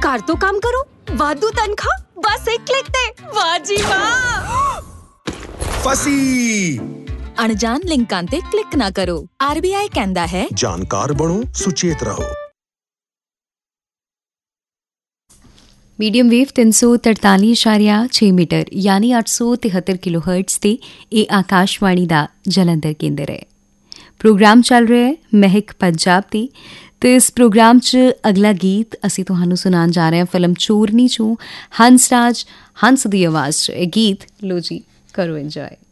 ਘਰ ਤੋਂ ਕੰਮ ਕਰੋ, ਵਾਧੂ ਤਨਖਾਹ ਬਸ ਇੱਕ ਕਲਿੱਕ ਤੇ। ਵਾਹ ਜੀ ਵਾਹ। ਫਸੀ। ਅਣਜਾਣ ਲਿੰਕਾਂ ਤੇ ਕਲਿੱਕ ਨਾ ਕਰੋ। RBI ਕਹਿੰਦਾ ਹੈ, ਜਾਣਕਾਰ ਬਣੋ, ਸੁਚੇਤ ਰਹੋ। ਮੀਡੀਅਮ ਵੇਵ 343.6 ਮੀਟਰ ਯਾਨੀ 873 ਕਿਲੋਹਰਟਜ਼ ਤੇ ਇਹ ਆਕਾਸ਼ਵਾਣੀ ਦਾ ਜਲੰਧਰ ਕੇਂਦਰ ਹੈ। ਪ੍ਰੋਗਰਾਮ ਚੱਲ ਰਿਹਾ ਹੈ ਮਹਿਕ ਪੰਜਾਬ ਦੀ, ਤੇ ਇਸ ਪ੍ਰੋਗਰਾਮ 'ਚ ਅਗਲਾ ਗੀਤ ਅਸੀਂ ਤੁਹਾਨੂੰ ਸੁਣਾਉਣ ਜਾ ਰਹੇ ਹਾਂ ਫਿਲਮ ਚੋਰਨੀ 'ਚੋਂ ਹੰਸ ਰਾਜ ਹੰਸ ਦੀ ਆਵਾਜ਼ 'ਚ ਇਹ ਗੀਤ। ਲੋ ਜੀ, ਕਰੋ ਇੰਜੋਏ।